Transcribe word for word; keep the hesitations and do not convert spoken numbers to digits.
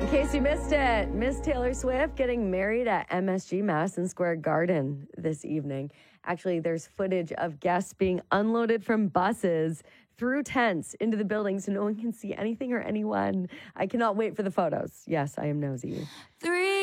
case you missed it, Miss Taylor Swift getting married at M S G Madison Square Garden this evening. Actually, there's footage of guests being unloaded from buses through tents into the building so no one can see anything or anyone. I cannot wait for the photos. Yes, I am nosy. Three